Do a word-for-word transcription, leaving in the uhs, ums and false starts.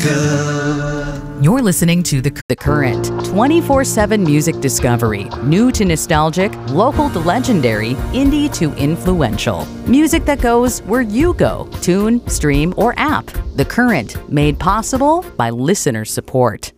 good. You're listening to The, the Current, twenty-four seven music discovery. New to nostalgic, local to legendary, indie to influential. Music that goes where you go. Tune, stream, or app. The Current, made possible by listener support.